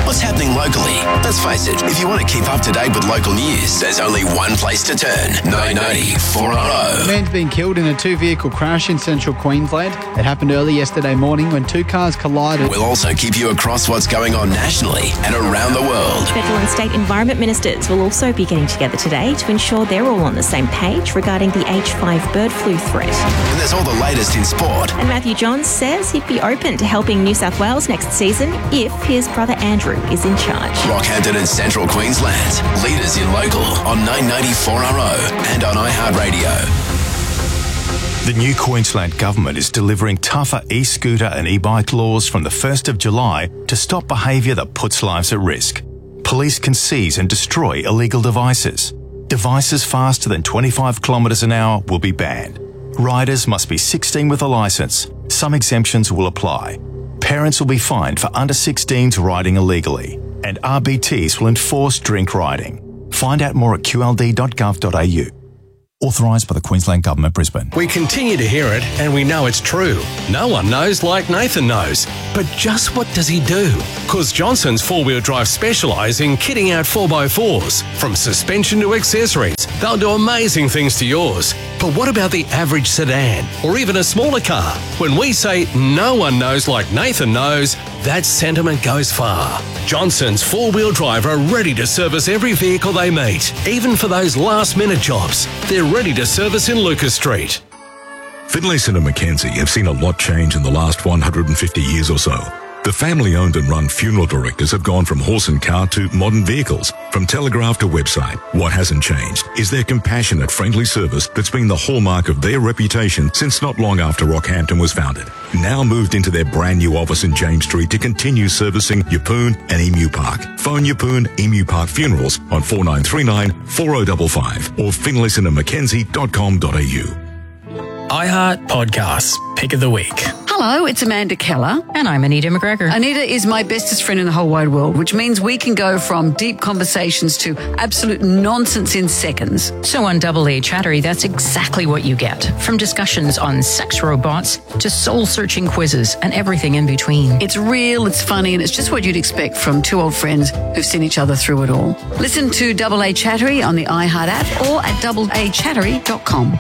What's happening locally? Let's face it, if you want to keep up to date with local news, there's only one place to turn. 990 4RO. A man's been killed in a two-vehicle crash in central Queensland. It happened early yesterday morning when two cars collided. We'll also keep you across what's going on nationally and around the world. Federal and state environment ministers will also be getting together today to ensure they're all on the same page regarding the H5 bird flu threat. And there's all the latest in sport. And Matthew Johns says he'd be open to helping New South Wales next season if his brother Andrew is in charge. Rockhampton and Central Queensland. Leaders in local on 990 4RO and on iHeartRadio. The new Queensland Government is delivering tougher e-scooter and e-bike laws from the 1st of July to stop behaviour that puts lives at risk. Police can seize and destroy illegal devices. Devices faster than 25 kilometres an hour will be banned. Riders must be 16 with a licence. Some exemptions will apply. Parents will be fined for under 16s riding illegally. And RBTs will enforce drink riding. Find out more at qld.gov.au. Authorised by the Queensland Government, Brisbane. We continue to hear it, and we know it's true. No one knows like Nathan knows. But just what does he do? Because Johnson's four-wheel drive specialise in kitting out 4x4s. From suspension to accessories, they'll do amazing things to yours. But what about the average sedan, or even a smaller car? When we say no one knows like Nathan knows, that sentiment goes far. Johnson's four-wheel drive are ready to service every vehicle they meet, even for those last-minute jobs. They're ready to service in Lucas Street. Finlayson and Mackenzie have seen a lot change in the last 150 years or so. The family-owned and run funeral directors have gone from horse and cart to modern vehicles, from telegraph to website. What hasn't changed is their compassionate, friendly service that's been the hallmark of their reputation since not long after Rockhampton was founded. Now moved into their brand new office in James Street to continue servicing Yeppoon and Emu Park. Phone Yeppoon Emu Park Funerals on 4939 4055 or finlaysonandmackenzie.com.au. iHeart Podcasts, Pick of the Week. Hello, it's Amanda Keller. And I'm Anita McGregor. Anita is my bestest friend in the whole wide world, which means we can go from deep conversations to absolute nonsense in seconds. So on Double A Chattery, that's exactly what you get. From discussions on sex robots to soul-searching quizzes and everything in between. It's real, it's funny, and it's just what you'd expect from two old friends who've seen each other through it all. Listen to Double A Chattery on the iHeart app or at doubleachattery.com.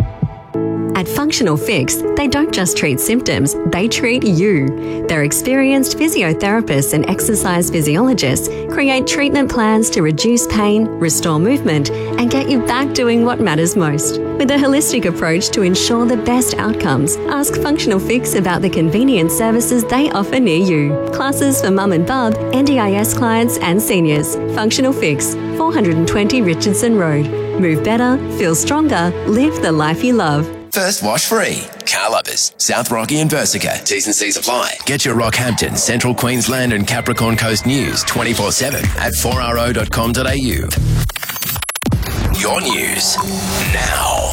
At Functional Fix, they don't just treat symptoms, they treat you. Their experienced physiotherapists and exercise physiologists create treatment plans to reduce pain, restore movement, and get you back doing what matters most. With a holistic approach to ensure the best outcomes, ask Functional Fix about the convenient services they offer near you. Classes for mum and bub, NDIS clients and seniors. Functional Fix, 420 Richardson Road. Move better, feel stronger, live the life you love. First wash free. Car lovers, South Rocky and Versica. T's and C's apply. Get your Rockhampton, Central Queensland and Capricorn Coast news 24/7 at 4ro.com.au. Your news now.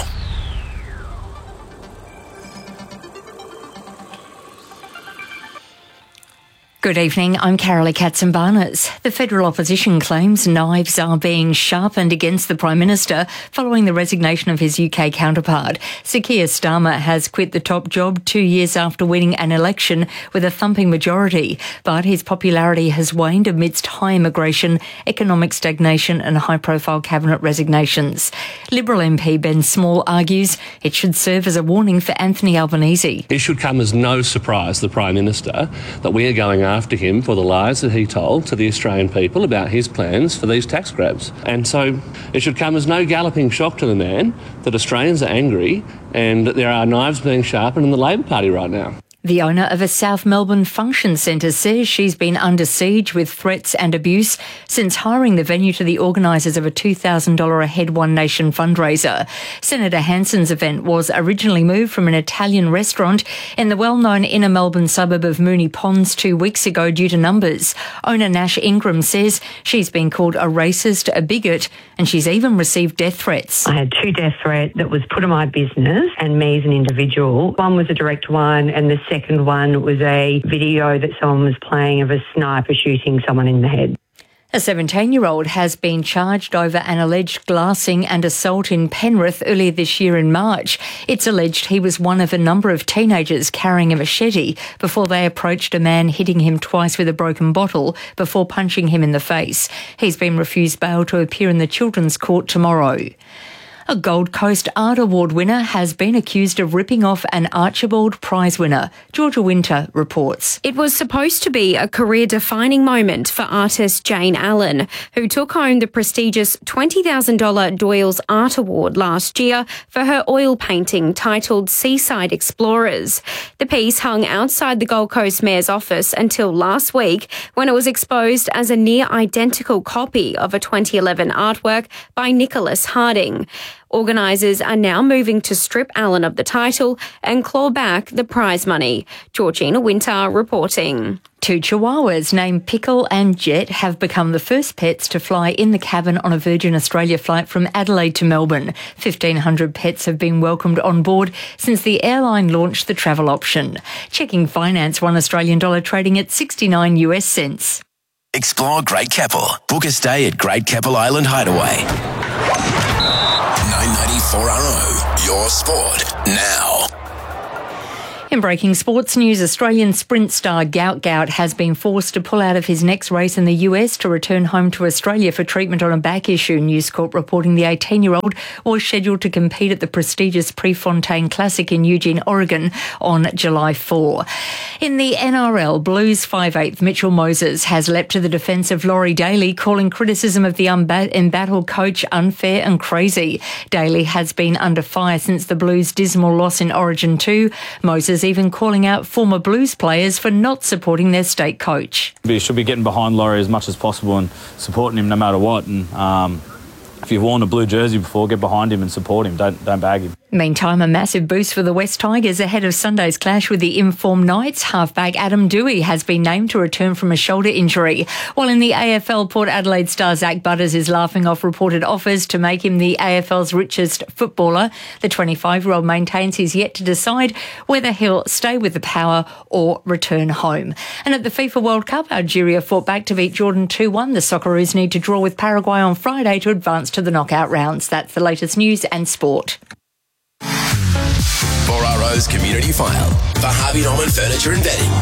Good evening, I'm Carolee Katzenbarnes. The federal opposition claims knives are being sharpened against the Prime Minister following the resignation of his UK counterpart. Sir Keir Starmer has quit the top job 2 years after winning an election with a thumping majority, but his popularity has waned amidst high immigration, economic stagnation and high-profile cabinet resignations. Liberal MP Ben Small argues it should serve as a warning for Anthony Albanese. It should come as no surprise to the Prime Minister that we are going after him for the lies that he told to the Australian people about his plans for these tax grabs. And so it should come as no galloping shock to the man that Australians are angry and that there are knives being sharpened in the Labor Party right now. The owner of a South Melbourne function centre says she's been under siege with threats and abuse since hiring the venue to the organisers of a $2,000 a head One Nation fundraiser. Senator Hanson's event was originally moved from an Italian restaurant in the well-known inner Melbourne suburb of Moonee Ponds 2 weeks ago due to numbers. Owner Nash Ingram says she's been called a racist, a bigot, and she's even received death threats. I had 2 death threats that was put on my business and me as an individual. One was a direct one and the second one was a video that someone was playing of a sniper shooting someone in the head. A 17-year-old has been charged over an alleged glassing and assault in Penrith earlier this year in March. It's alleged he was one of a number of teenagers carrying a machete before they approached a man, hitting him twice with a broken bottle before punching him in the face. He's been refused bail to appear in the Children's Court tomorrow. A Gold Coast Art Award winner has been accused of ripping off an Archibald Prize winner. Georgia Winter reports. It was supposed to be a career-defining moment for artist Jane Allen, who took home the prestigious $20,000 Doyle's Art Award last year for her oil painting titled Seaside Explorers. The piece hung outside the Gold Coast Mayor's office until last week, when it was exposed as a near-identical copy of a 2011 artwork by Nicholas Harding. Organisers are now moving to strip Allen of the title and claw back the prize money. Georgina Winter reporting. 2 chihuahuas named Pickle and Jet have become the first pets to fly in the cabin on a Virgin Australia flight from Adelaide to Melbourne. 1,500 pets have been welcomed on board since the airline launched the travel option. Checking finance, $1 Australian dollar trading at 69 US cents. Explore Great Keppel. Book a stay at Great Keppel Island Hideaway. 994RO, your sport now. In breaking sports news, Australian sprint star Gout Gout has been forced to pull out of his next race in the US to return home to Australia for treatment on a back issue. News Corp reporting the 18-year-old was scheduled to compete at the prestigious Prefontaine Classic in Eugene, Oregon on July 4. In the NRL, Blues 5/8 Mitchell Moses has leapt to the defence of Laurie Daly, calling criticism of the embattled coach unfair and crazy. Daly has been under fire since the Blues' dismal loss in Origin 2. Moses even calling out former Blues players for not supporting their state coach. You should be getting behind Laurie as much as possible and supporting him no matter what. And if you've worn a blue jersey before, get behind him and support him. Don't bag him. Meantime, a massive boost for the West Tigers ahead of Sunday's clash with the informed Knights. Halfback Adam Dewey has been named to return from a shoulder injury. While in the AFL, Port Adelaide star Zach Butters is laughing off reported offers to make him the AFL's richest footballer. The 25-year-old maintains he's yet to decide whether he'll stay with the Power or return home. And at the FIFA World Cup, Algeria fought back to beat Jordan 2-1. The Socceroos need to draw with Paraguay on Friday to advance to the knockout rounds. That's the latest news and sport. 4RO's Community File for Harvey Norman Furniture and Bedding.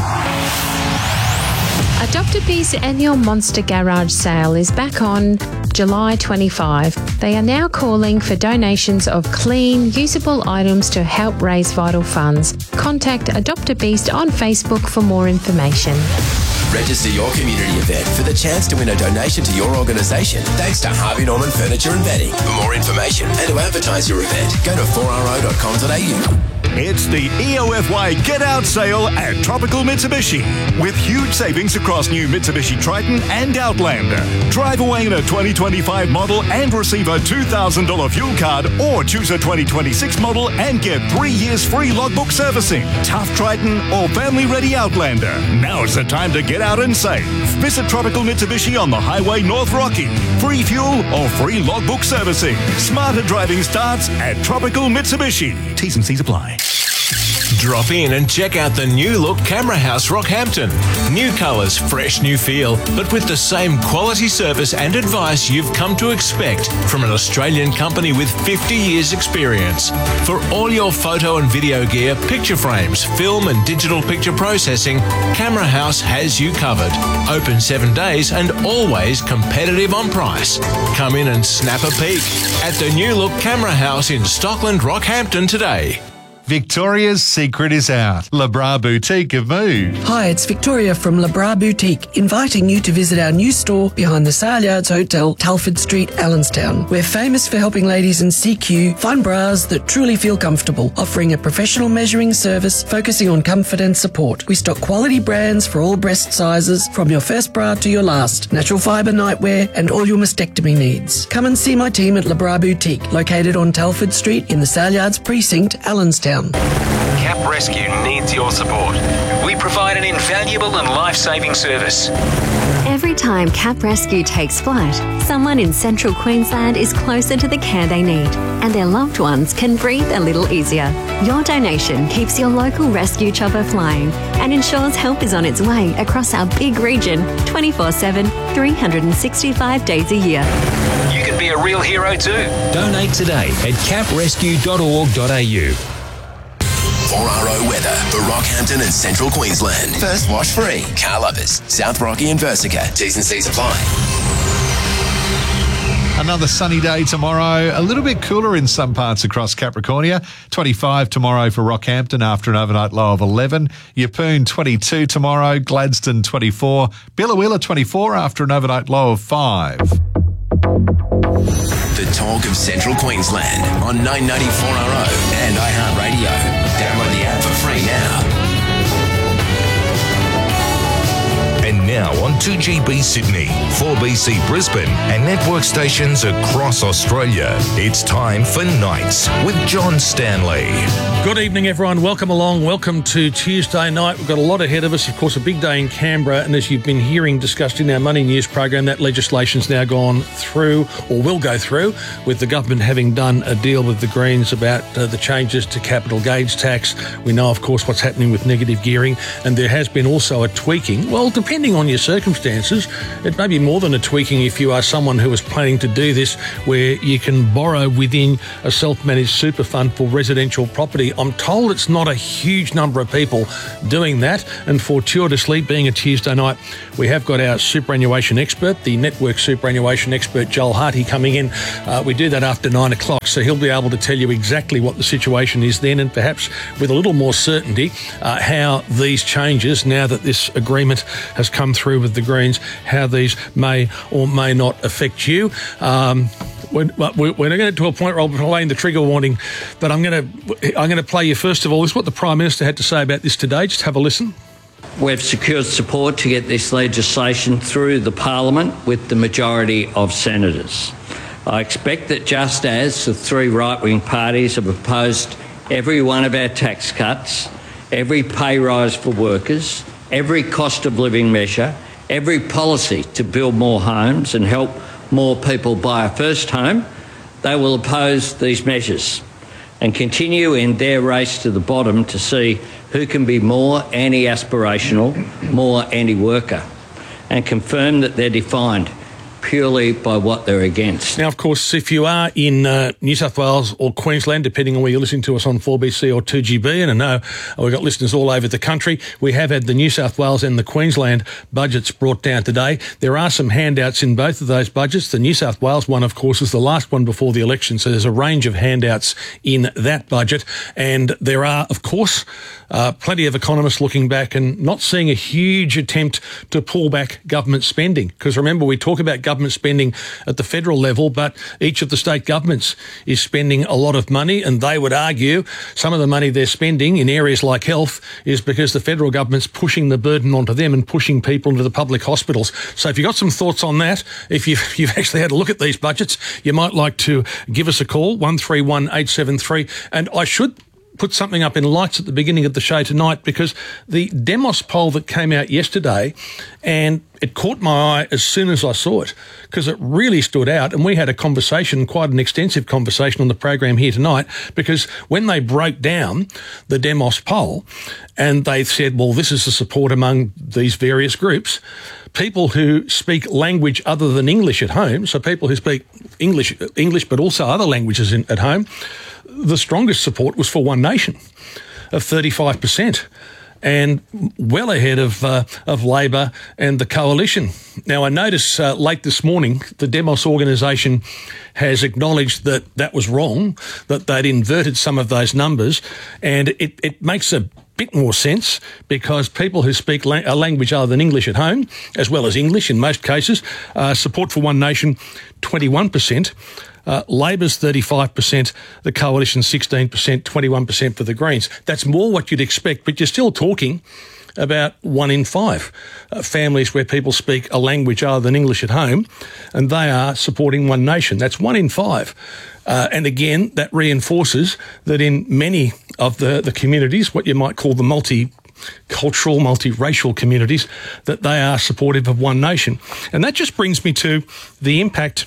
A Dr. B's annual Monster Garage sale is back on July 25. They are now calling for donations of clean, usable items to help raise vital funds. Contact a Dr. Beast on Facebook for more information. Register your community event for the chance to win a donation to your organisation thanks to Harvey Norman Furniture and Bedding. For more information and to advertise your event, go to 4ro.com.au. It's the EOFY Get Out sale at Tropical Mitsubishi with huge savings across new Mitsubishi Triton and Outlander. Drive away in a 2025 model and receive a $2,000 fuel card, or choose a 2026 model and get 3 years free logbook servicing. Tough Triton or family-ready Outlander. Now's the time to get out and save. Visit Tropical Mitsubishi on the Highway North Rocky. Free fuel or free logbook servicing. Smarter driving starts at Tropical Mitsubishi. T's and C's apply. Drop in and check out the new look Camera House Rockhampton. New colours, fresh new feel, but with the same quality service and advice you've come to expect from an Australian company with 50 years experience. For all your photo and video gear, picture frames, film and digital picture processing, Camera House has you covered. Open 7 days and always competitive on price. Come in and snap a peek at the new look Camera House in Stockland, Rockhampton today. Victoria's secret is out. Le Bras Boutique have moved. Hi, it's Victoria from Le Bras Boutique, inviting you to visit our new store behind the Sale Yards Hotel, Telford Street, Allenstown. We're famous for helping ladies in CQ find bras that truly feel comfortable, offering a professional measuring service focusing on comfort and support. We stock quality brands for all breast sizes, from your first bra to your last, natural fibre nightwear and all your mastectomy needs. Come and see my team at Le Bras Boutique, located on Telford Street in the Sale Yards Precinct, Allenstown. Allenstown. Cap Rescue needs your support. We provide an invaluable and life-saving service. Every time Cap Rescue takes flight, someone in central Queensland is closer to the care they need, and their loved ones can breathe a little easier. Your donation keeps your local rescue chopper flying and ensures help is on its way across our big region 24/7, 365 days a year. You can be a real hero too. Donate today at caprescue.org.au. 4RO weather for Rockhampton and Central Queensland. First wash free. Car Lovers, South Rocky and Versica. T's and C's apply. Another sunny day tomorrow. A little bit cooler in some parts across Capricornia. 25 tomorrow for Rockhampton after an overnight low of 11. Yeppoon 22 tomorrow. Gladstone 24. Billawheeler 24 after an overnight low of 5. The talk of Central Queensland on 994RO and iHeartRadio. Download the app for free now. And now on 2GB Sydney, 4BC Brisbane and network stations across Australia. It's time for Nights with John Stanley. Good evening, everyone. Welcome along. Welcome to Tuesday night. We've got a lot ahead of us. Of course, a big day in Canberra. And as you've been hearing discussed in our Money News program, that legislation's now gone through or will go through with the government having done a deal with the Greens about the changes to capital gains tax. We know, of course, what's happening with negative gearing. And there has been also a tweaking. Well, depending on your circumstances, it may be more than a tweaking if you are someone who is planning to do this, where you can borrow within a self-managed super fund for residential property. I'm told it's not a huge number of people doing that, and fortuitously, being a Tuesday night, we have got our superannuation expert, the network superannuation expert Joel Harty, coming in. We do that after 9 o'clock, so he'll be able to tell you exactly what the situation is then, and perhaps with a little more certainty how these changes, now that this agreement has come through with the Greens, how these may or may not affect you. We're not going to get to a point where I'll be playing the trigger warning, but I'm going to play you first of all. This is what the Prime Minister had to say about this today. Just have a listen. We've secured support to get this legislation through the Parliament with the majority of senators. I expect that just as the three right-wing parties have opposed every one of our tax cuts, every pay rise for workers, every cost of living measure, every policy to build more homes and help more people buy a first home, they will oppose these measures and continue in their race to the bottom to see who can be more anti-aspirational, more anti-worker, and confirm that they're defined purely by what they're against. Now, of course, if you are in New South Wales or Queensland, depending on where you're listening to us on 4BC or 2GB, and I know we've got listeners all over the country, we have had the New South Wales and the Queensland budgets brought down today. There are some handouts in both of those budgets. The New South Wales one, of course, is the last one before the election, so there's a range of handouts in that budget. And there are, of course, plenty of economists looking back and not seeing a huge attempt to pull back government spending. Because remember, we talk about government spending at the federal level, but each of the state governments is spending a lot of money, and they would argue some of the money they're spending in areas like health is because the federal government's pushing the burden onto them and pushing people into the public hospitals. So if you've got some thoughts on that, if you've actually had a look at these budgets, you might like to give us a call, 131873. And I should put something up in lights at the beginning of the show tonight, because the Demos poll that came out yesterday, and it caught my eye as soon as I saw it, because it really stood out. And we had a conversation, quite an extensive conversation on the program here tonight, because when they broke down the Demos poll and they said, well, this is the support among these various groups, people who speak language other than English at home, so people who speak English but also other languages at home, the strongest support was for One Nation of 35%, and well ahead of Labor and the Coalition. Now, I notice late this morning the Demos organisation has acknowledged that that was wrong, that they'd inverted some of those numbers, and it makes a bit more sense, because people who speak a language other than English at home, as well as English in most cases, support for One Nation 21%. Labor's 35%, the Coalition 16%, 21% for the Greens. That's more what you'd expect, but you're still talking about 1 in 5 families where people speak a language other than English at home, and they are supporting One Nation. That's 1 in 5. And again, that reinforces that in many of the communities, what you might call the multicultural, multiracial communities, that they are supportive of One Nation. And that just brings me to the impact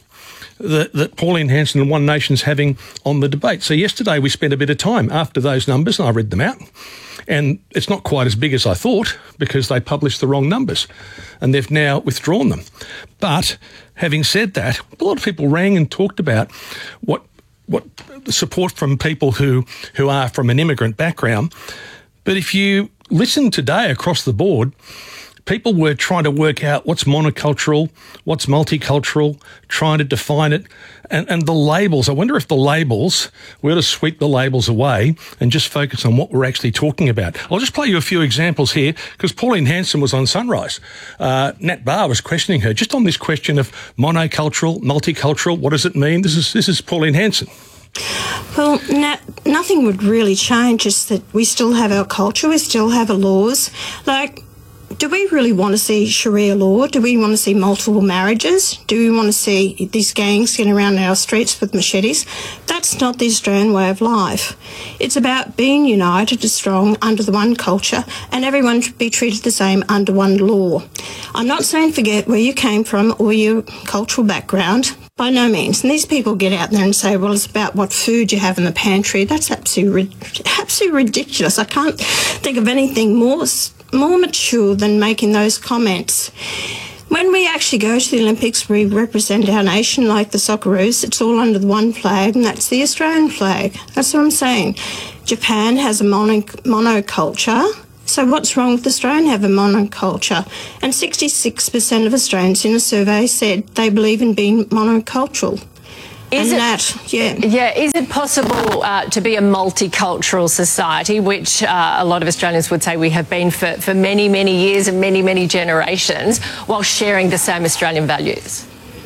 that Pauline Hanson and One Nation's having on the debate. So yesterday we spent a bit of time after those numbers, and I read them out, and it's not quite as big as I thought because they published the wrong numbers and they've now withdrawn them. But having said that, a lot of people rang and talked about what the support from people who are from an immigrant background. But if you listen today across the board, people were trying to work out what's monocultural, what's multicultural, trying to define it. And the labels, I wonder if the labels, we're to sweep the labels away and just focus on what we're actually talking about. I'll just play you a few examples here because Pauline Hanson was on Sunrise. Nat Barr was questioning her just on this question of monocultural, multicultural. What does it mean? This is Pauline Hanson. Well, nothing would really change. It's that we still have our culture, we still have our laws. Like, do we really want to see Sharia law? Do we want to see multiple marriages? Do we want to see these gangs getting around our streets with machetes? That's not the Australian way of life. It's about being united and strong under the one culture, and everyone should be treated the same under one law. I'm not saying forget where you came from or your cultural background, by no means. And these people get out there and say, well, it's about what food you have in the pantry. That's absolutely ridiculous. I can't think of anything more mature than making those comments. When we actually go to the Olympics, we represent our nation like the Socceroos. It's all under the one flag, and that's the Australian flag. That's what I'm saying. Japan has a monoculture. So what's wrong with Australia have a monoculture? And 66% of Australians in a survey said they believe in being monocultural. Is it possible to be a multicultural society, which a lot of Australians would say we have been for many, many years and many, many generations, while sharing the same Australian values?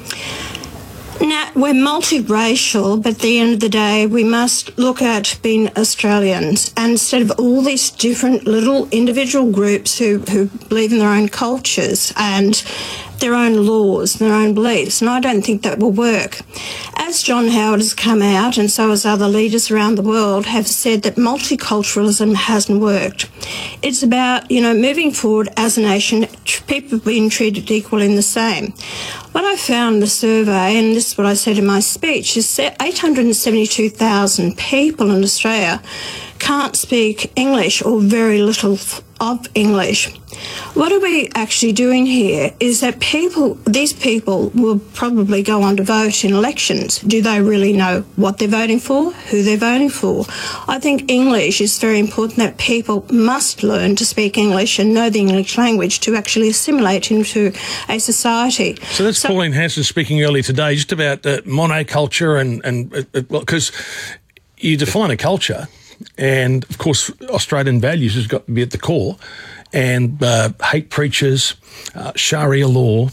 Now, we're multiracial, but at the end of the day, we must look at being Australians. And instead of all these different little individual groups who believe in their own cultures and their own laws, their own beliefs, and I don't think that will work. As John Howard has come out, and so as other leaders around the world have said, that multiculturalism hasn't worked. It's about, moving forward as a nation, people being treated equal in the same. What I found in the survey, and this is what I said in my speech, is that 872,000 people in Australia can't speak English or very little of English. What are we actually doing here is that these people will probably go on to vote in elections. Do they really know what they're voting for, who they're voting for? I think English is very important, that people must learn to speak English and know the English language to actually assimilate into a society. So that's Pauline Hanson speaking earlier today just about monoculture and because you define a culture, and of course Australian values has got to be at the core. And hate preachers, Sharia law,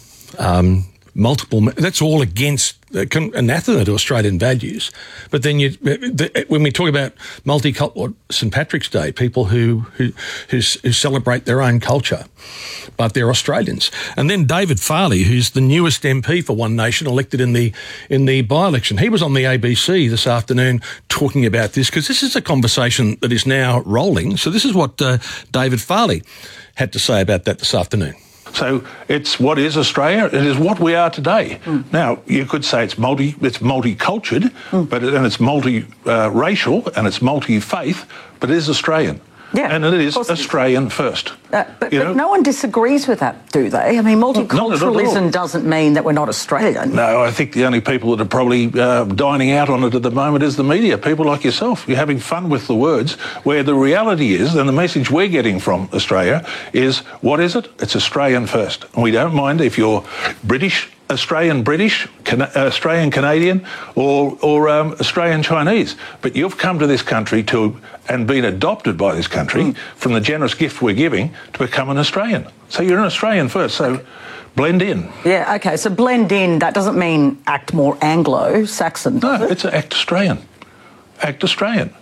that's all against anathema to Australian values. But then when we talk about multicultural, St Patrick's Day, people who celebrate their own culture, but they're Australians. And then David Farley, who's the newest MP for One Nation, elected in the by-election, he was on the ABC this afternoon talking about this, because this is a conversation that is now rolling. So this is what David Farley had to say about that this afternoon. So it's what is Australia? It is what we are today. Now, you could say it's multicultured, and it's multi-racial, and it's multi-faith, but it is Australian. Yeah, and it is Australian first. But no one disagrees with that, do they? I mean, multiculturalism doesn't mean that we're not Australian. No, I think the only people that are probably dining out on it at the moment is the media, people like yourself. You're having fun with the words, where the reality is, and the message we're getting from Australia is, what is it? It's Australian first. And we don't mind if you're British, Australian British, Australian Canadian, or Australian Chinese. But you've come to this country and been adopted by this country from the generous gift we're giving to become an Australian. So you're an Australian first. So blend in. Yeah, okay. So blend in, that doesn't mean act more Anglo-Saxon, does it? No, it's act Australian. Act Australian.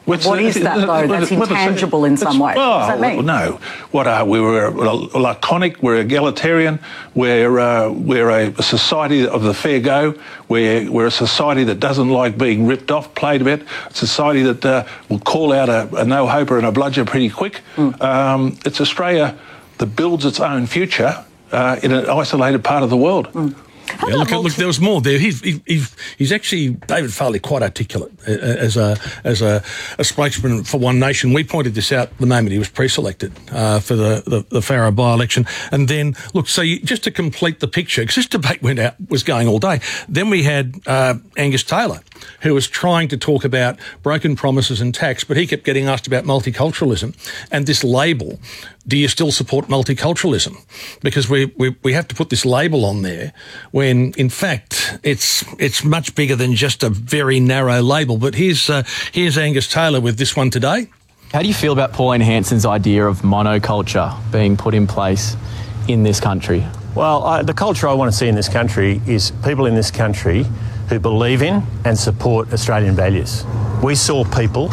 What is that, though? That's intangible in some way. What does that mean? No. What are we? We're laconic, we're egalitarian, we're a society of the fair go, we're a society that doesn't like being ripped off, played a bit, a society that will call out a no-hoper and a bludger pretty quick. It's Australia that builds its own future in an isolated part of the world. Yeah, look, there was more there. He's actually, David Farley, quite articulate as a spokesman for One Nation. We pointed this out the moment he was pre-selected for the Farrer by-election. And then, look, so just to complete the picture, because this debate was going all day, then we had Angus Taylor, who was trying to talk about broken promises and tax, but he kept getting asked about multiculturalism and this label. Do you still support multiculturalism? Because we have to put this label on there when, in fact, it's much bigger than just a very narrow label. But here's Angus Taylor with this one today. How do you feel about Pauline Hanson's idea of monoculture being put in place in this country? Well, the culture I want to see in this country is people in this country who believe in and support Australian values. We saw people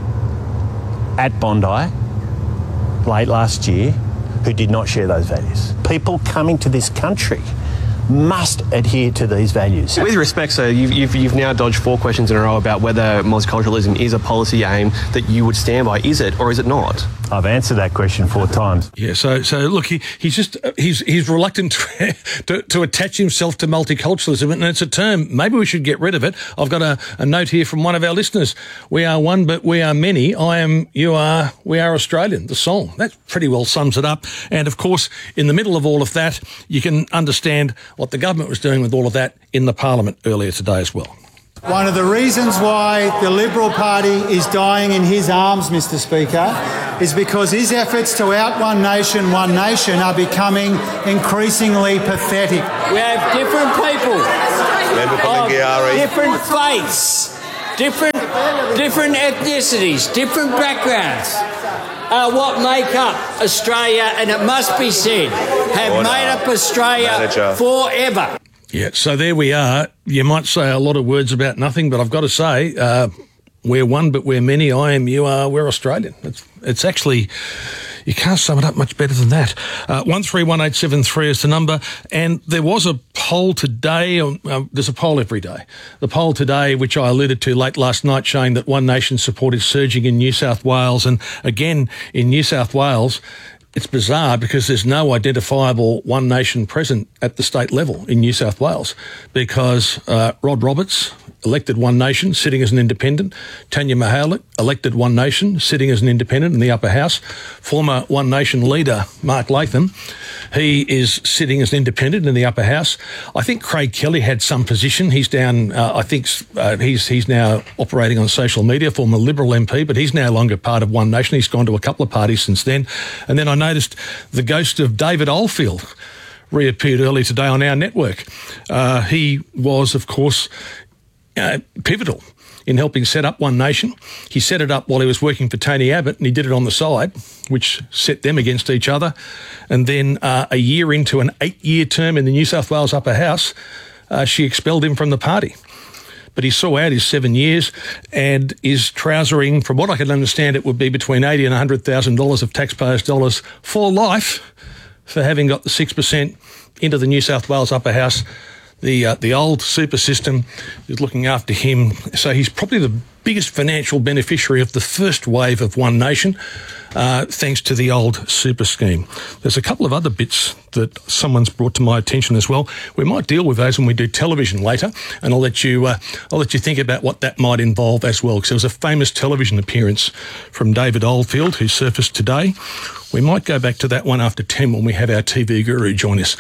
at Bondi late last year who did not share those values. People coming to this country must adhere to these values. With respect, sir, you've now dodged 4 questions in a row about whether multiculturalism is a policy aim that you would stand by. Is it or is it not? I've answered that question 4 times. Yeah, so look, he's reluctant to attach himself to multiculturalism, and it's a term, maybe we should get rid of it. I've got a note here from one of our listeners. We are one, but we are many. I am, you are, we are Australian, the song. That pretty well sums it up. And of course, in the middle of all of that, you can understand what the government was doing with all of that in the Parliament earlier today as well. One of the reasons why the Liberal Party is dying in his arms, Mr Speaker, is because his efforts to out One Nation are becoming increasingly pathetic. We have different people, different faiths, different ethnicities, different backgrounds are what make up Australia, and it must be said, have made up Australia forever. Yeah, so there we are. You might say a lot of words about nothing, but I've got to say, we're one, but we're many. I am, you are, we're Australian. It's actually, you can't sum it up much better than that. 131873 is the number. And there was a poll today, there's a poll every day. The poll today, which I alluded to late last night, showing that One Nation support is surging in New South Wales. And again, in New South Wales, it's bizarre because there's no identifiable One Nation present at the state level in New South Wales, because Rod Roberts, elected One Nation, sitting as an independent. Tanya Mihalek, elected One Nation, sitting as an independent in the upper house. Former One Nation leader, Mark Latham, he is sitting as an independent in the upper house. I think Craig Kelly had some position. He's down, he's now operating on social media, former Liberal MP, but he's no longer part of One Nation. He's gone to a couple of parties since then. And then I noticed the ghost of David Oldfield reappeared early today on our network. He was, of course, pivotal in helping set up One Nation. He set it up while he was working for Tony Abbott, and he did it on the side, which set them against each other. And then a year into an 8-year term in the New South Wales upper house, she expelled him from the party. But he saw out his 7 years and is trousering, from what I can understand, it would be between $80,000 and $100,000 of taxpayers' dollars for life for having got the 6% into the New South Wales upper house. The old super system is looking after him. So he's probably the biggest financial beneficiary of the first wave of One Nation, thanks to the old super scheme. There's a couple of other bits that someone's brought to my attention as well. We might deal with those when we do television later, and I'll let you think about what that might involve as well, because there was a famous television appearance from David Oldfield who surfaced today. We might go back to that one after 10 when we have our TV guru join us.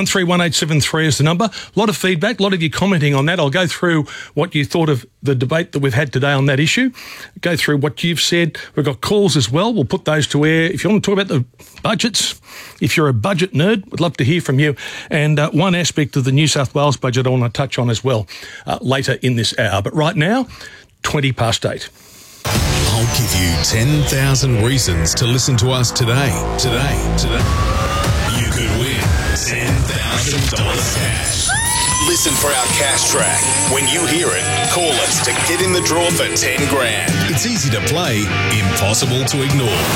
131873 is the number. A lot of feedback, a lot of you commenting on that. I'll go through what you thought of the debate that we've had today on that issue, go through what you've said. We've got calls as well. We'll put those to air. If you want to talk about the budgets, if you're a budget nerd, we'd love to hear from you. And one aspect of the New South Wales budget I want to touch on as well later in this hour. But right now, 8:20. I'll give you 10,000 reasons to listen to us today. You could win $10,000 cash. Listen for our cash track. When you hear it, call us to get in the draw for 10 grand. It's easy to play, impossible to ignore.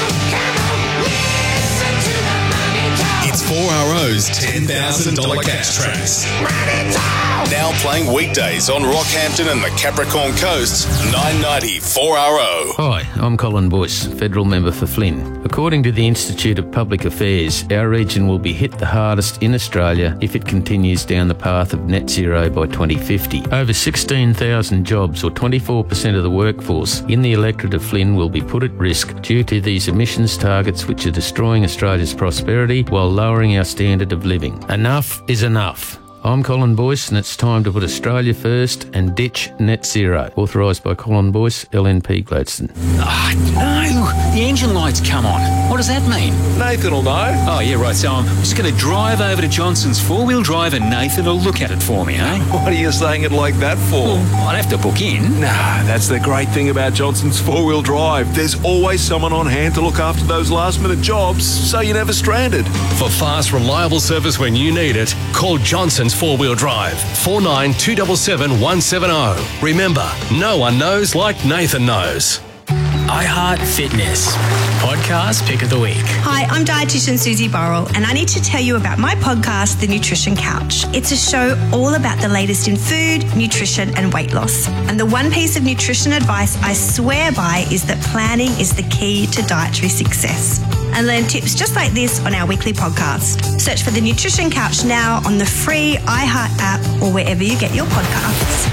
It's 4RO's $10,000 cash tracks. Now playing weekdays on Rockhampton and the Capricorn Coast, 990 4RO. Hi, I'm Colin Boyce, Federal Member for Flynn. According to the Institute of Public Affairs, our region will be hit the hardest in Australia if it continues down the path of net zero by 2050. Over 16,000 jobs, or 24% of the workforce in the electorate of Flynn, will be put at risk due to these emissions targets which are destroying Australia's prosperity while lowering our standard of living. Enough is enough. I'm Colin Boyce, and it's time to put Australia first and ditch net zero. Authorised by Colin Boyce, LNP Gladstone. No, the engine light's come on. What does that mean? Nathan will know. Oh, yeah, right. So I'm just going to drive over to Johnson's four-wheel drive and Nathan will look at it for me, eh? What are you saying it like that for? Well, I'd have to book in. Nah, that's the great thing about Johnson's four-wheel drive. There's always someone on hand to look after those last-minute jobs, so you're never stranded. For fast, reliable service when you need it, call Johnson's Four-Wheel Drive, 49277170. Remember, no one knows like Nathan knows. iHeart Fitness, podcast pick of the week. Hi, I'm dietitian Susie Burrell, and I need to tell you about my podcast, The Nutrition Couch. It's a show all about the latest in food, nutrition, and weight loss. And the one piece of nutrition advice I swear by is that planning is the key to dietary success. And learn tips just like this on our weekly podcast. Search for The Nutrition Couch now on the free iHeart app or wherever you get your podcasts.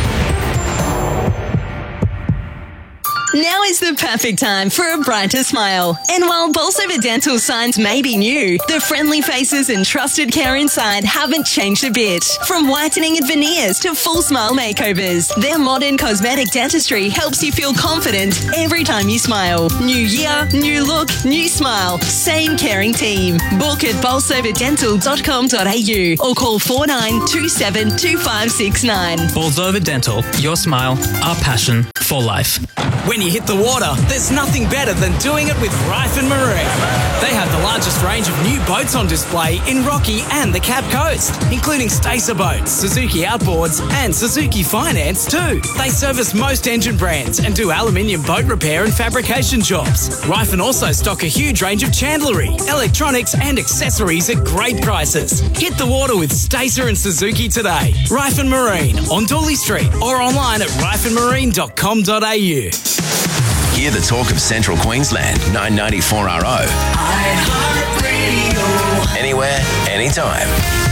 Now is the perfect time for a brighter smile. And while Bolsover Dental signs may be new, the friendly faces and trusted care inside haven't changed a bit. From whitening and veneers to full smile makeovers, their modern cosmetic dentistry helps you feel confident every time you smile. New year, new look, new smile. Same caring team. Book at bolsoverdental.com.au or call 4927 2569. Bolsover Dental, your smile, our passion for life. When you hit the water, there's nothing better than doing it with Ryfan Marine. They have the largest range of new boats on display in Rocky and the Cap Coast, including Stacer boats, Suzuki outboards, and Suzuki Finance too. They service most engine brands and do aluminium boat repair and fabrication jobs. Ryfan also stock a huge range of chandlery, electronics, and accessories at great prices. Hit the water with Stacer and Suzuki today. Ryfan Marine on Dooley Street or online at ryfanmarine.com.au. Hear the talk of Central Queensland, 994 RO. Anywhere, anytime.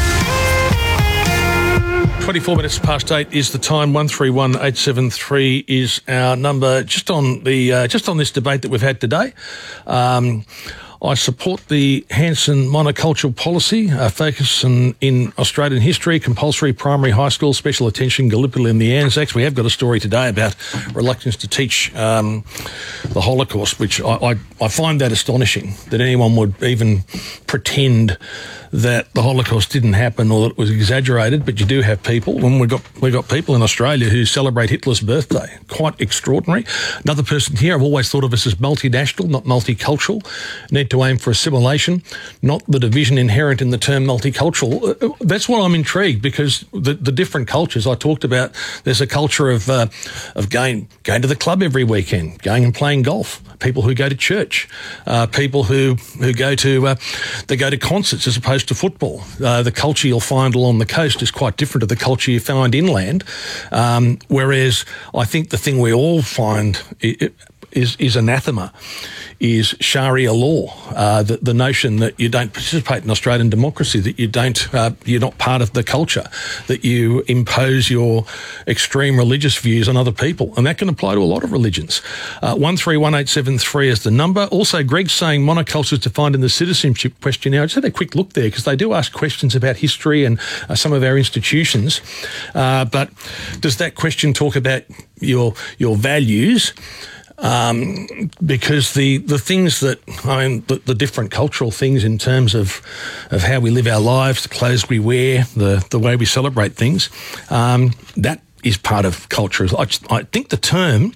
24 minutes past 8 is the time. 131873 is our number. Just on this debate that we've had today. I support the Hanson monocultural policy, focus in Australian history, compulsory primary high school, special attention, Gallipoli and the Anzacs. We have got a story today about reluctance to teach the Holocaust, which I find that astonishing, that anyone would even pretend that the Holocaust didn't happen or that it was exaggerated. But you do have people, and we've got people in Australia who celebrate Hitler's birthday. Quite extraordinary. Another person here, I've always thought of us as multinational, not multicultural. Need to aim for assimilation, not the division inherent in the term multicultural. That's why I'm intrigued, because the different cultures I talked about, there's a culture of going to the club every weekend, going and playing golf, people who go to church, people who go to concerts as opposed to football. The culture you'll find along the coast is quite different to the culture you find inland, whereas I think the thing we all find is anathema, is Sharia law, the notion that you don't participate in Australian democracy, that you're not part of the culture, that you impose your extreme religious views on other people, and that can apply to a lot of religions. 131873 is the number. Also, Greg's saying monoculture is defined in the citizenship questionnaire. I just had a quick look there because they do ask questions about history and some of our institutions, but does that question talk about your values? Because the things that, the different cultural things in terms of how we live our lives, the clothes we wear, the way we celebrate things, that is part of culture. I think the term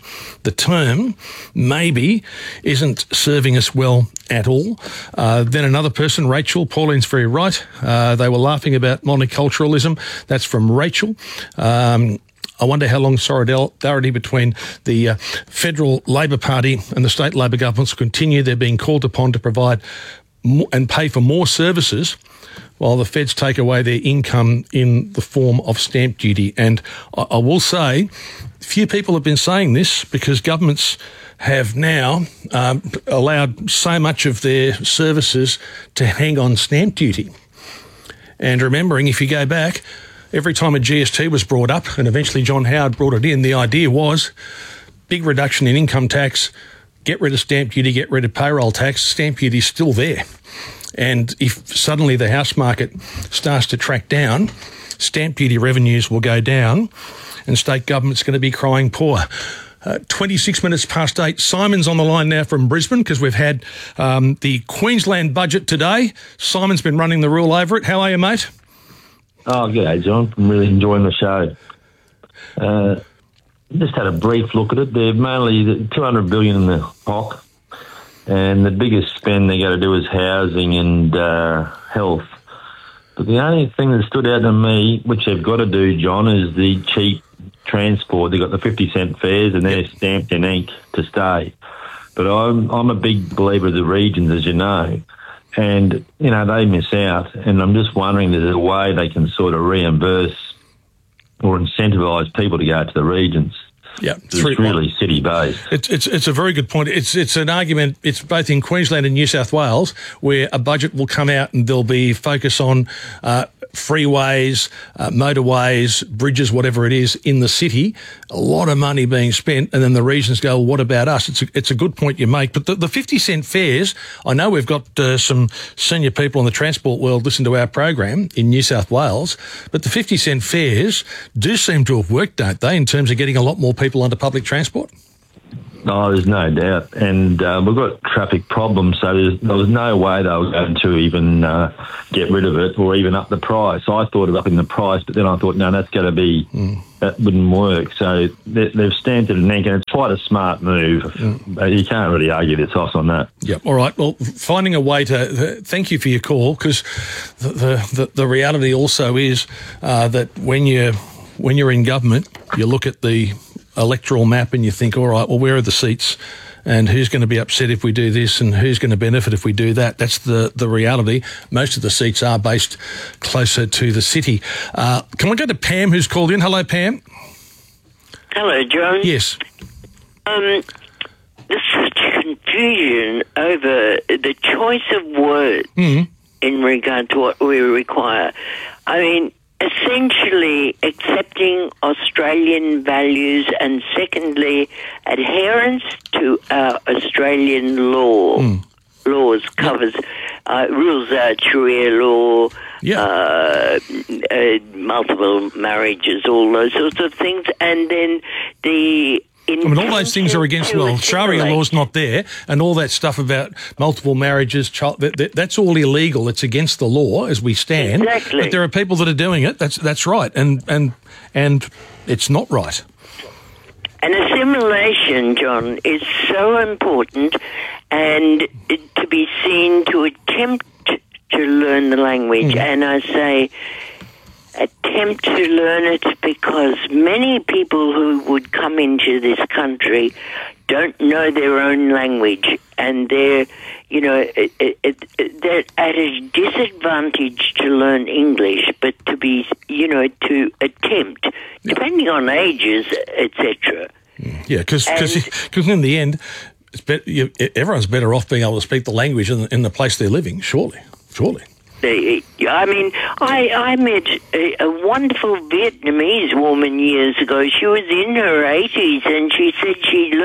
maybe isn't serving us well at all. Then another person, Rachel, Pauline's very right. They were laughing about multiculturalism. That's from Rachel. I wonder how long solidarity between the federal Labor Party and the state Labor governments will continue. They're being called upon to provide and pay for more services while the feds take away their income in the form of stamp duty. And I will say, few people have been saying this because governments have now allowed so much of their services to hang on stamp duty. And remembering, if you go back, every time a GST was brought up, and eventually John Howard brought it in, the idea was big reduction in income tax, get rid of stamp duty, get rid of payroll tax. Stamp duty is still there. And if suddenly the house market starts to track down, stamp duty revenues will go down and state government's going to be crying poor. 26 minutes past 8. Simon's on the line now from Brisbane because we've had the Queensland budget today. Simon's been running the rule over it. How are you, mate? Oh, g'day, John. I'm really enjoying the show. Just had a brief look at it. They're mainly $200 billion in the HOC. And the biggest spend they got to do is housing and health. But the only thing that stood out to me, which they've got to do, John, is the cheap transport. They've got the 50-cent fares and they're stamped in ink to stay. But I'm a big believer of the regions, as you know. And, you know, they miss out. And I'm just wondering if there's a way they can sort of reimburse or incentivise people to go to the regions. Yeah, it's really city-based. It's a very good point. It's an argument. It's both in Queensland and New South Wales where a budget will come out and there'll be focus on freeways, motorways, bridges, whatever it is in the city. A lot of money being spent, and then the regions go, well, what about us? It's a good point you make. But the 50-cent fares, I know we've got some senior people in the transport world listen to our program in New South Wales, but the 50-cent fares do seem to have worked, don't they, in terms of getting a lot more people onto public transport? No, there's no doubt. And we've got traffic problems, so there was no way they were going to even get rid of it or even up the price. I thought of upping the price, but then I thought, no, that's going to be, that wouldn't work. So they've stamped it in ink, and it's quite a smart move. You can't really argue their toss on that. Yeah, all right. Well, finding a way to thank you for your call, because the reality also is that when you're in government, you look at the electoral map and you think, all right, well, where are the seats and who's going to be upset if we do this and who's going to benefit if we do that? That's the reality. Most of the seats are based closer to the city. Can we go to Pam, who's called in? Hello, Pam. Hello, John. Yes. There's such confusion over the choice of words in regard to what we require. I mean, essentially accepting Australian values and secondly adherence to our Australian laws covers rules Sharia law, multiple marriages, all those sorts of things, and then all those things are against, Sharia law's not there, and all that stuff about multiple marriages, that's all illegal. It's against the law as we stand. Exactly. But there are people that are doing it. That's right, and it's not right. And assimilation, John, is so important, and to be seen to attempt to learn the language, and I say attempt to learn it because many people who would come into this country don't know their own language, and they're at a disadvantage to learn English, but to be, to attempt, depending on ages, etc. Yeah, because in the end, everyone's better off being able to speak the language in the place they're living, surely. I mean, I met a wonderful Vietnamese woman years ago. She was in her 80s, and she said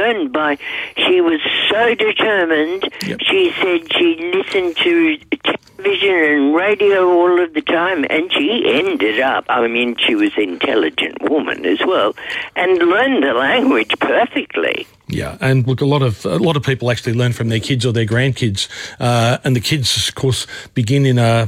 she was so determined. Yep. She said she listened to television and radio all of the time, and she ended up, she was an intelligent woman as well, and learned the language perfectly. Yeah, and look, a lot of people actually learn from their kids or their grandkids, and the kids, of course, begin in a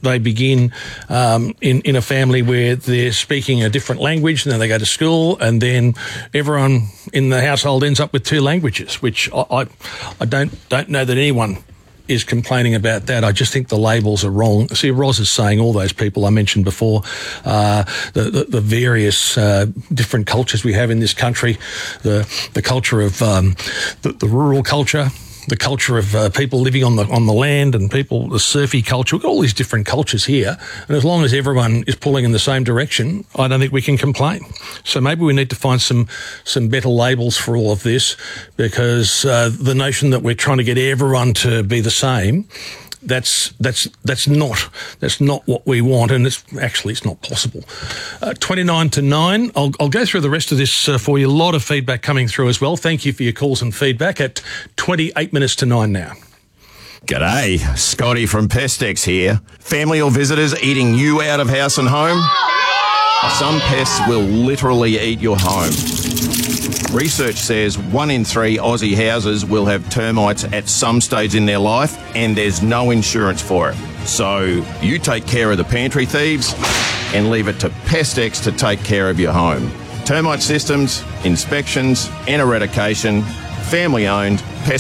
family where they're speaking a different language, and then they go to school, and then everyone in the household ends up with two languages, which I don't know that anyone is complaining about that. I just think the labels are wrong. See, Ros is saying all those people I mentioned before, the various different cultures we have in this country, the culture of the rural culture, the culture of people living on the land, and people, the surfy culture. We've got all these different cultures here, and as long as everyone is pulling in the same direction, I don't think we can complain. So maybe we need to find some better labels for all of this, because the notion that we're trying to get everyone to be the same, that's not what we want, and it's not possible. 29 to 9. I'll go through the rest of this for you. A lot of feedback coming through as well. Thank you for your calls and feedback at 28 minutes to 9 now. G'day, Scotty from Pestex here. Family or visitors eating you out of house and home? Some pests will literally eat your home. Research says 1 in 3 Aussie houses will have termites at some stage in their life, and there's no insurance for it. So you take care of the pantry thieves and leave it to Pestex to take care of your home. Termite systems, inspections and eradication, family owned,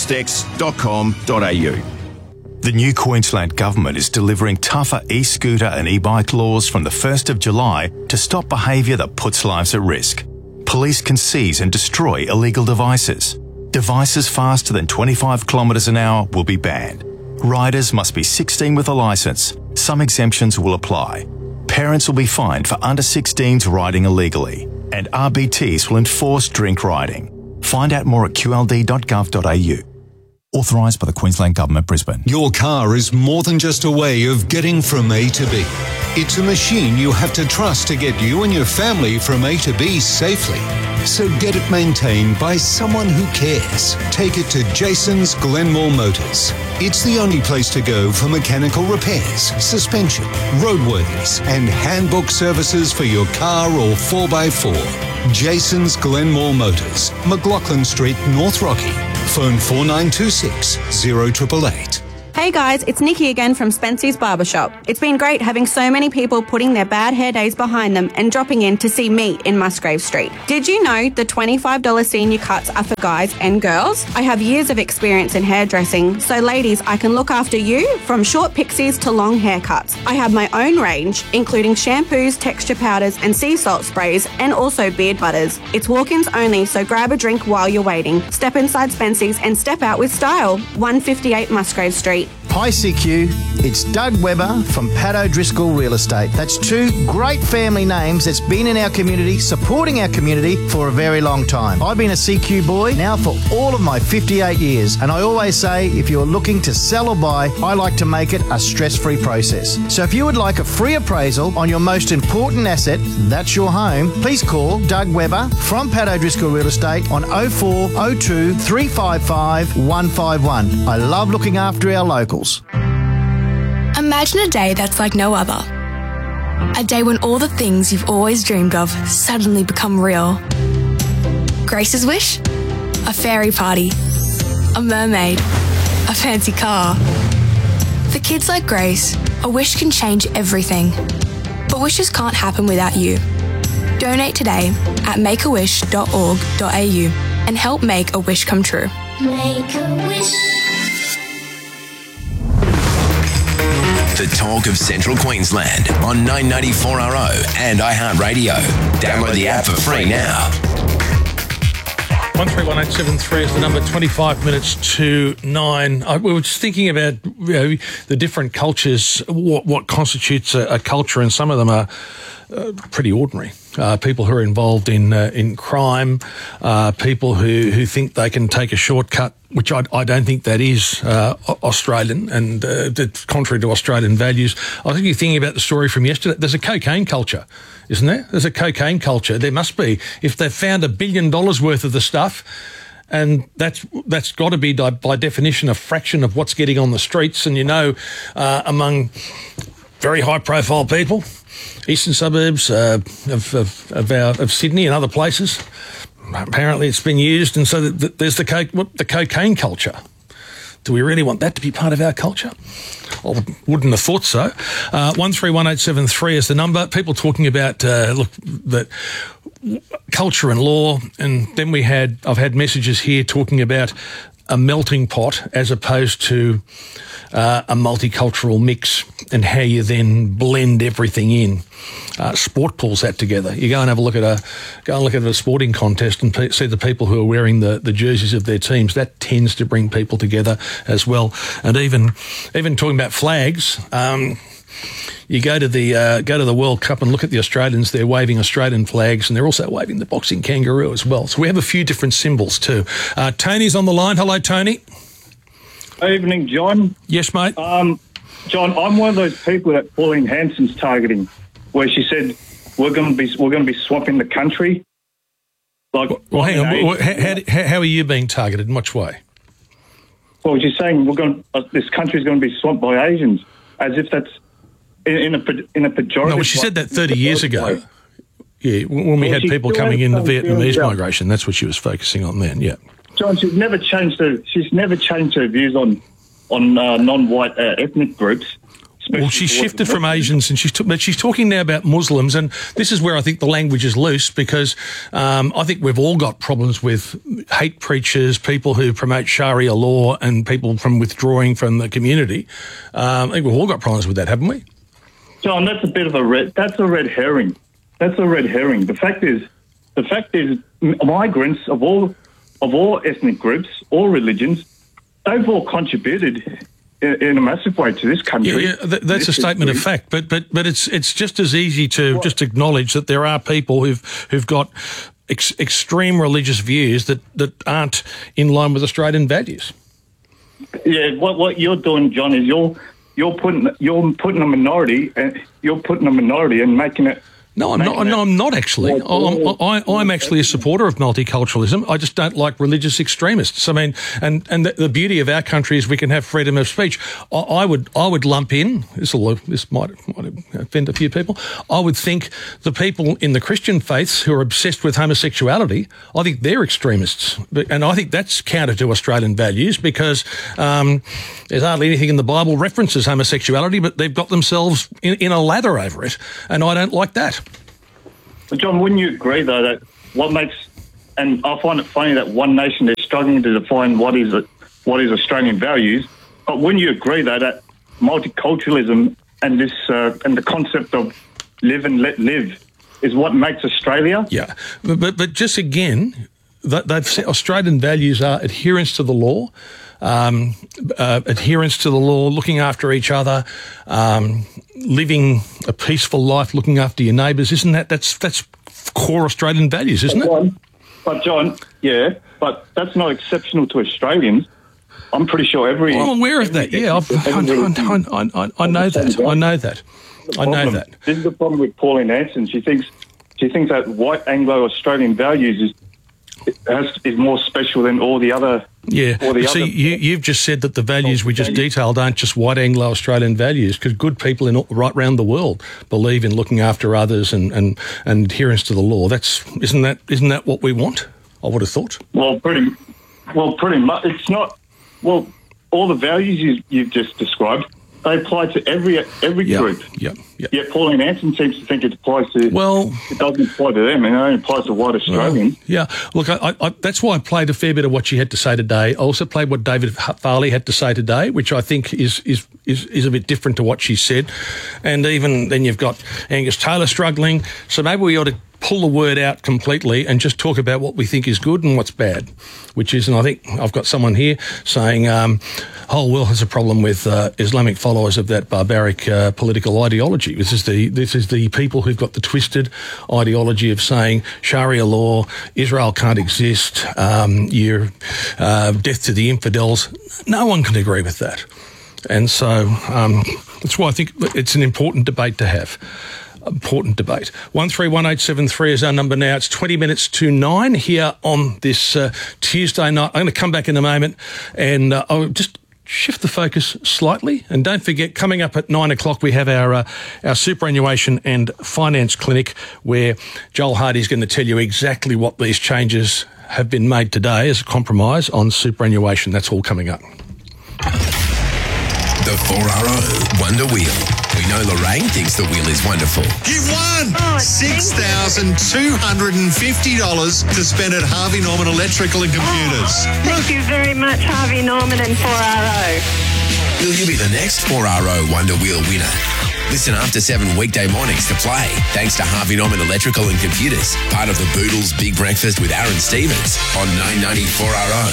pestex.com.au. The new Queensland Government is delivering tougher e-scooter and e-bike laws from the 1st of July to stop behaviour that puts lives at risk. Police can seize and destroy illegal devices. Devices faster than 25 kilometres an hour will be banned. Riders must be 16 with a licence. Some exemptions will apply. Parents will be fined for under 16s riding illegally. And RBTs will enforce drink riding. Find out more at qld.gov.au. Authorised by the Queensland Government, Brisbane. Your car is more than just a way of getting from A to B. It's a machine you have to trust to get you and your family from A to B safely. So get it maintained by someone who cares. Take it to Jason's Glenmore Motors. It's the only place to go for mechanical repairs, suspension, roadworthies, and handbook services for your car or 4x4. Jason's Glenmore Motors, McLaughlin Street, North Rocky. Phone 4926 0888. Hey guys, it's Nikki again from Spency's Barbershop. It's been great having so many people putting their bad hair days behind them and dropping in to see me in Musgrave Street. Did you know the $25 senior cuts are for guys and girls? I have years of experience in hairdressing, so ladies, I can look after you from short pixies to long haircuts. I have my own range, including shampoos, texture powders and sea salt sprays, and also beard butters. It's walk-ins only, so grab a drink while you're waiting. Step inside Spency's and step out with style. 158 Musgrave Street. Hi CQ, it's Doug Webber from Pat O'Driscoll Real Estate. That's two great family names that's been in our community, supporting our community for a very long time. I've been a CQ boy now for all of my 58 years, and I always say if you're looking to sell or buy, I like to make it a stress-free process. So if you would like a free appraisal on your most important asset, that's your home, please call Doug Webber from Pat O'Driscoll Real Estate on 0402 355 151. I love looking after our locals. Imagine a day that's like no other. A day when all the things you've always dreamed of suddenly become real. Grace's wish? A fairy party. A mermaid. A fancy car. For kids like Grace, a wish can change everything. But wishes can't happen without you. Donate today at makeawish.org.au and help make a wish come true. Make a wish. The talk of Central Queensland on 994RO and iHeartRadio. Download the app for free now. 131873 is the number. 25 minutes to 9. We were just thinking about the different cultures, what constitutes a culture, and some of them are pretty ordinary. People who are involved in crime, people who think they can take a shortcut, which I don't think that is Australian, and it's contrary to Australian values. I think you're thinking about the story from yesterday. There's a cocaine culture, isn't there? There's a cocaine culture. There must be. If they've found $1 billion worth of the stuff, And that's got to be, by definition, a fraction of what's getting on the streets. And, among very high-profile people, eastern suburbs of Sydney and other places, apparently it's been used. And so there's the cocaine culture. Do we really want that to be part of our culture? I wouldn't have thought so. 131873 is the number. People talking about, that culture and law. And then I've had messages here talking about a melting pot as opposed to a multicultural mix, and how you then blend everything in. Sport pulls that together. You go and have a look at a sporting contest and see the people who are wearing the jerseys of their teams. That tends to bring people together as well. And even talking about flags, you go to the World Cup and look at the Australians. They're waving Australian flags, and they're also waving the boxing kangaroo as well. So we have a few different symbols too. Tony's on the line. Hello, Tony. Evening, John. Yes, mate. John, I'm one of those people that Pauline Hanson's targeting, where she said we're going to be swapping the country. Well, hang on. How are you being targeted? In which way? Well, she's saying this country is going to be swamped by Asians, as if that's in a pejorative. No, well, she said that 30 years ago. Yeah, when we had people coming in the Vietnamese migration, that's what she was focusing on then. Yeah. John, she's never changed her views on non-white ethnic groups. Well, she shifted from Asians, and but she's talking now about Muslims, and this is where I think the language is loose, because I think we've all got problems with hate preachers, people who promote Sharia law, and people from withdrawing from the community. I think we've all got problems with that, haven't we? John, that's a bit of a red herring. That's a red herring. The fact is, migrants of all ethnic groups, all religions, they've all contributed in a massive way to this country. Yeah, that's a statement of fact. But it's just as easy to just acknowledge that there are people who've got extreme religious views that aren't in line with Australian values. Yeah, what you're doing, John, is you're putting a minority and making it. No, I'm not actually. I'm actually a supporter of multiculturalism. I just don't like religious extremists. I mean, and the beauty of our country is we can have freedom of speech. I would lump in, this might offend a few people, I would think the people in the Christian faiths who are obsessed with homosexuality, I think they're extremists. And I think that's counter to Australian values, because there's hardly anything in the Bible references homosexuality, but they've got themselves in a lather over it. And I don't like that. But John, wouldn't you agree, though, that and I find it funny that One Nation is struggling to define what is Australian values, but wouldn't you agree, though, that multiculturalism and this and the concept of live and let live is what makes Australia? Yeah, but just again, they've said Australian values are adherence to the law, looking after each other, living a peaceful life, looking after your neighbours. Isn't that's core Australian values, isn't it? But John, yeah, but that's not exceptional to Australians. I'm pretty sure I'm aware of that. Yeah, I know that. I know that. This is the problem with Pauline Hanson. She thinks that white Anglo-Australian values is more special than all the other. Yeah. See, you've just said that the values we just detailed aren't just white Anglo-Australian values, because good people right around the world believe in looking after others and adherence to the law. Isn't that what we want? I would have thought. Well, pretty much. It's not. Well, all the values you've just described, they apply to every group. Yeah. Yet Pauline Hanson seems to think it applies to. Well, it doesn't apply to them, and it only applies to white Australians. Yeah. Look, I that's why I played a fair bit of what she had to say today. I also played what David Farley had to say today, which I think is a bit different to what she said. And even then, you've got Angus Taylor struggling. So maybe we ought to pull the word out completely and just talk about what we think is good and what's bad, which is, and I think I've got someone here saying whole world has a problem with Islamic followers of that barbaric political ideology. This is the people who've got the twisted ideology of saying Sharia law, Israel can't exist, death to the infidels. No one can agree with that. And so that's why I think it's an important debate to have. important debate. 131873 is our number now. It's 20 minutes to 9 here on this Tuesday night. I'm going to come back in a moment and I'll just shift the focus slightly. And don't forget, coming up at 9 o'clock, we have our superannuation and finance clinic where Joel Hardy is going to tell you exactly what these changes have been made today as a compromise on superannuation. That's all coming up. The 4RO Wonder Wheel. We know Lorraine thinks the wheel is wonderful. You've won $6,250 to spend at Harvey Norman Electrical and Computers. Thank you very much, Harvey Norman and 4RO. Will you be the next 4RO Wonder Wheel winner? Listen after 7 weekday mornings to play, thanks to Harvey Norman Electrical and Computers, part of the Boodles Big Breakfast with Aaron Stevens on 990 4RO.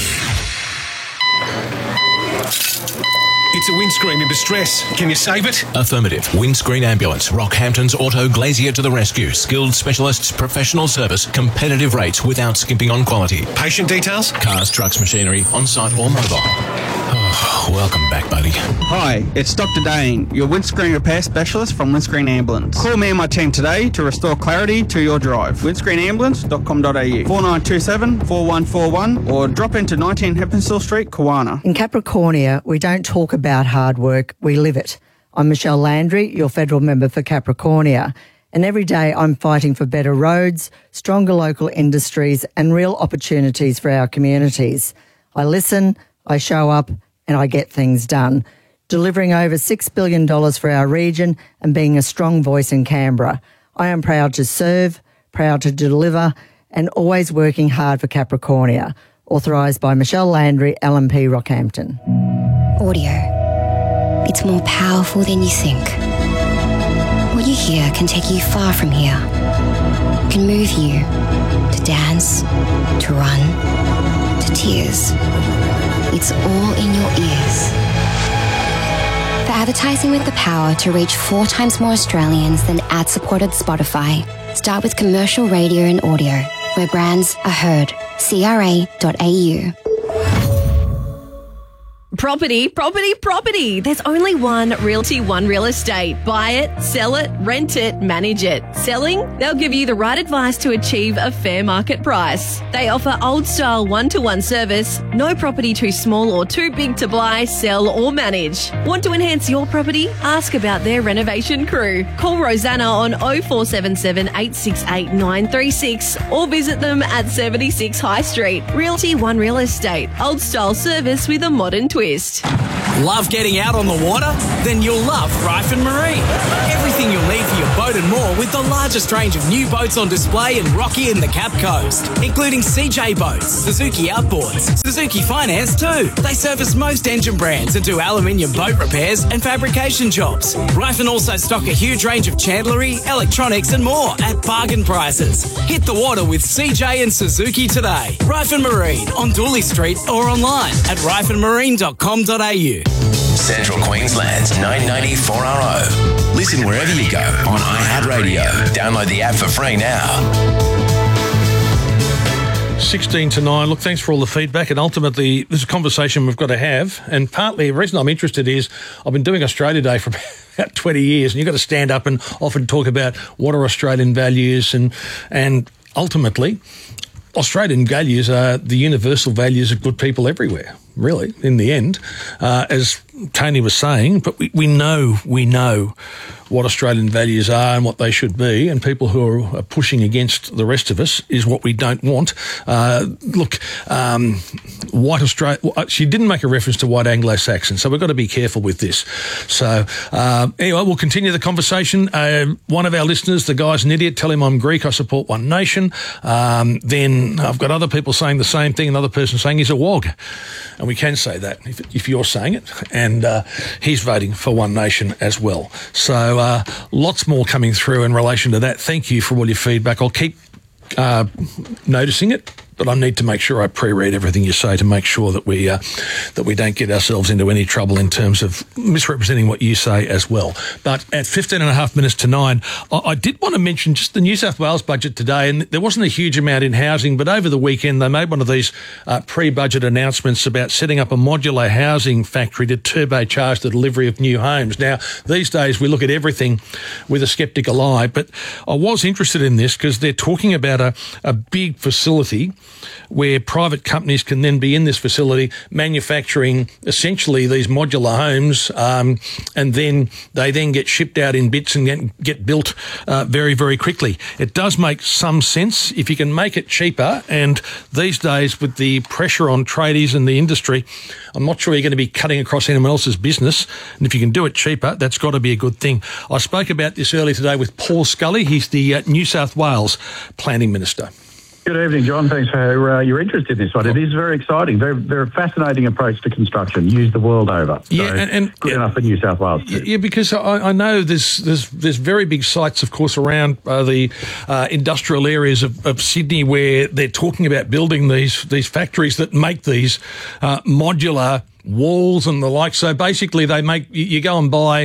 It's a windscreen in distress. Can you save it? Affirmative. Windscreen Ambulance. Rockhampton's Auto Glazier to the rescue. Skilled specialists, professional service, competitive rates without skimping on quality. Patient details? Cars, trucks, machinery, on-site or mobile. Oh, welcome back, buddy. Hi, it's Dr. Dane, your windscreen repair specialist from Windscreen Ambulance. Call me and my team today to restore clarity to your drive. windscreenambulance.com.au 4927 4141 or drop into 19 Heppenstall Street, Kawana. In Capricornia, we don't talk about hard work, we live it. I'm Michelle Landry, your federal member for Capricornia, and every day I'm fighting for better roads, stronger local industries and real opportunities for our communities. I listen, I show up and I get things done, delivering over $6 billion for our region and being a strong voice in Canberra. I am proud to serve, proud to deliver and always working hard for Capricornia. Authorised by Michelle Landry, LNP Rockhampton. Audio. It's more powerful than you think. What you hear can take you far from here. It can move you to dance, to run, to tears. It's all in your ears. For advertising with the power to reach 4 times more Australians than ad-supported Spotify, start with commercial radio and audio, where brands are heard. CRA.au. Property. There's only one Realty One Real Estate. Buy it, sell it, rent it, manage it. Selling? They'll give you the right advice to achieve a fair market price. They offer old-style one-to-one service, no property too small or too big to buy, sell or manage. Want to enhance your property? Ask about their renovation crew. Call Rosanna on 0477 868 936 or visit them at 76 High Street. Realty One Real Estate. Old-style service with a modern twist. Love getting out on the water? Then you'll love Rife and Marine. Everything you'll need for your boat and more with the largest range of new boats on display in Rocky and the Cap Coast, including CJ Boats, Suzuki Outboards, Suzuki Finance too. They service most engine brands and do aluminium boat repairs and fabrication jobs. Rife and also stock a huge range of chandlery, electronics and more at bargain prices. Hit the water with CJ and Suzuki today. Rife and Marine on Dooley Street or online at rifeandmarine.com.au. Central Queensland's 990 4RO. Listen wherever you go on iHeartRadio. Download the app for free now. 16 to 9. Look, thanks for all the feedback. And ultimately, this is a conversation we've got to have. And partly the reason I'm interested is I've been doing Australia Day for about 20 years. And you've got to stand up and often talk about what are Australian values. And ultimately, Australian values are the universal values of good people everywhere, really, in the end, as Tony was saying. But we know what Australian values are and what they should be, and people who are pushing against the rest of us is what we don't want. White Australia, she didn't make a reference to white Anglo-Saxon, so we've got to be careful with this. So anyway, we'll continue the conversation. One of our listeners, the guy's an idiot, tell him I'm Greek, I support One Nation. Then I've got other people saying the same thing, another person saying he's a wog. And we can say that if you're saying it. And he's voting for One Nation as well. So lots more coming through in relation to that. Thank you for all your feedback. I'll keep noticing it. but I need to make sure I pre-read everything you say to make sure that we don't get ourselves into any trouble in terms of misrepresenting what you say as well. But at 15 and a half minutes to 9, I did want to mention just the New South Wales budget today, and there wasn't a huge amount in housing, but over the weekend they made one of these pre-budget announcements about setting up a modular housing factory to turbocharge the delivery of new homes. Now, these days we look at everything with a sceptical eye, but I was interested in this because they're talking about a big facility where private companies can then be in this facility manufacturing essentially these modular homes, and then they then get shipped out in bits and get built very, very quickly. It does make some sense if you can make it cheaper, and these days with the pressure on tradies and the industry, I'm not sure you're going to be cutting across anyone else's business, and if you can do it cheaper, that's got to be a good thing. I spoke about this earlier today with Paul Scully. He's the New South Wales Planning Minister. Good evening, John. Thanks for your interest in this one. It is very exciting. Very fascinating approach to construction, used the world over. So and good enough for New South Wales too. Yeah, because I know there's very big sites, of course, around the industrial areas of Sydney where they're talking about building these factories that make these modular walls and the like. So basically you go and buy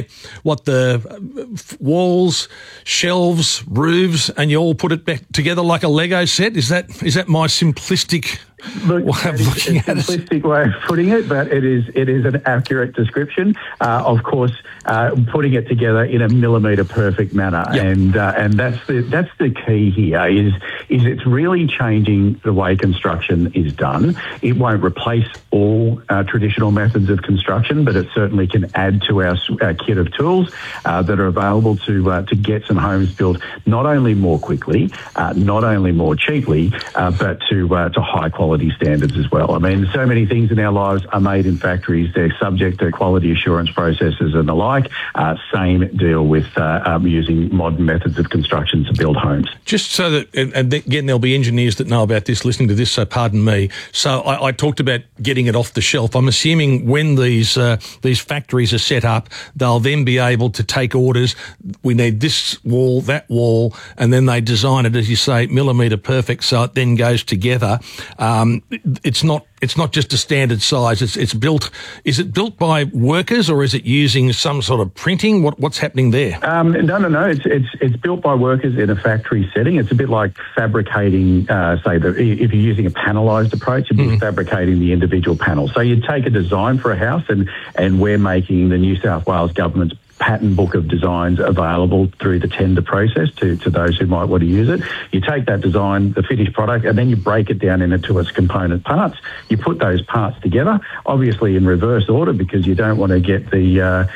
the walls, shelves, roofs, and you all put it back together like a Lego set. Is that my simplistic way of looking at it? Simplistic way of putting it, but it is an accurate description. Of course, putting it together in a millimetre perfect manner, and that's the key here. Is it's really changing the way construction is done. It won't replace all traditional methods of construction, but it certainly can add to our kit of tools that are available to get some homes built not only more quickly, not only more cheaply, but to high quality standards as well. I mean, so many things in our lives are made in factories. They're subject to quality assurance processes and the like. Same deal with using modern methods of construction to build homes. Just so that, and again, there'll be engineers that know about this listening to this, so pardon me. So I talked about getting it off the shelf. I'm assuming when these factories are set up, they'll then be able to take orders. We need this wall, that wall, and then they design it, as you say, millimetre perfect, so it then goes together. It's not just a standard size. It's built. Is it built by workers or is it using some sort of printing? What's happening there? No. It's built by workers in a factory setting. It's a bit like fabricating. If you're using a panelised approach, you'd be fabricating the individual panels. So you'd take a design for a house, and we're making the New South Wales government's pattern book of designs available through the tender process to those who might want to use it. You take that design, the finished product, and then you break it down into its component parts. You put those parts together, obviously in reverse order, because you don't want to get the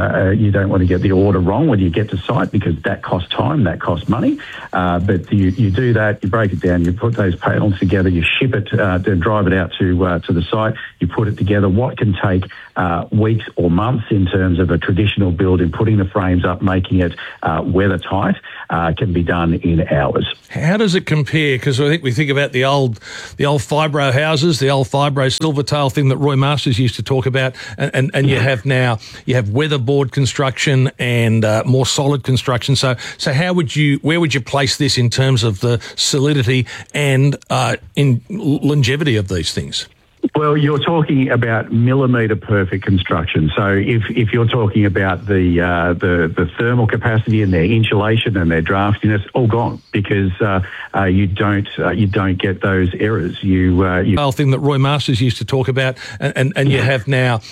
order wrong when you get to site, because that costs time, that costs money. But you do that, you break it down, you put those panels together, you ship it, then drive it out to the site. You put it together. What can take weeks or months in terms of a traditional build in putting the frames up, making it weather tight, can be done in hours. How does it compare? Because I think we think about the old fibro houses, the old fibro Silvertail thing that Roy Masters used to talk about, and you have weatherboard construction and more solid construction. So where would you place this in terms of the solidity and in longevity of these things? Well, you're talking about millimetre perfect construction. So if you're talking about the thermal capacity and their insulation and their draftiness, all gone, because you don't get those errors. You thing that Roy Masters used to talk about, and you have now